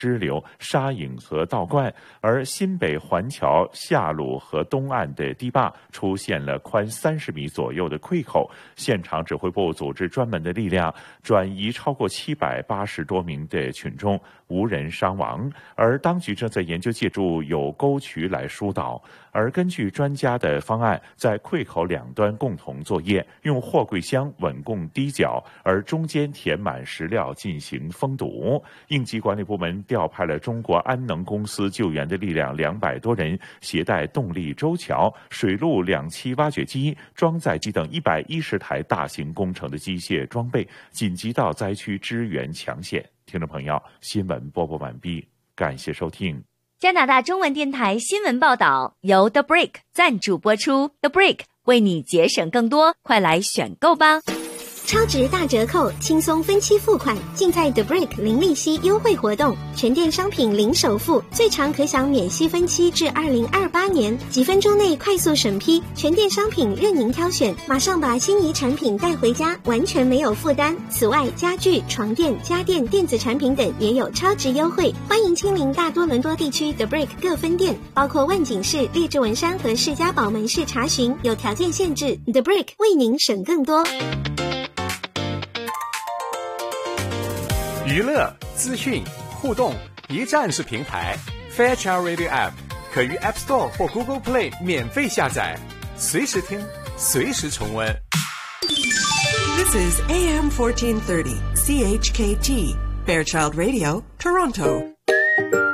支流、沙影和道观，而新北环桥下路和东岸的堤坝出现了宽30米左右的溃口，现场指挥部组织专门的力量转移超过780多名的群众，无人伤亡。而当局正在研究借助有沟渠来疏导，而根据专家的方案，在溃口两端共同作业，用货柜箱稳供堤角，而中间填满石料进行封堵。应急管理部门调派了中国安能公司救援的力量200多人，携带动力舟桥、水陆2栖挖掘机、装载机等110台大型工程的机械装备，紧急到灾区支援抢险。听众朋友，新闻播报完毕，感谢收听。 加拿大中文电台新闻报道由 The Brick 赞助播出 ，The Brick 为你节省更多，快来选购吧！ 超值大折扣，轻松分期付款，尽在 The Brick 零利息优惠活动，全店商品零首付，最长可享免息分期至2028年，几分钟内快速审批，全店商品任您挑选，马上把心仪产品带回家，完全没有负担。此外，家具、床垫、家电、电子产品等也有超值优惠，欢迎亲临大多伦多地区 The Brick 各分店，包括万景市、列治文山和士嘉堡门市查询，有条件限制。The Brick 为您省更多。 娱乐、资讯、互动一站式平台 Fairchild Radio App 可于 App Store 或 Google Play 免费下载，随时听，随时重温。 This is AM 1430 CHKT Fairchild Radio, Toronto.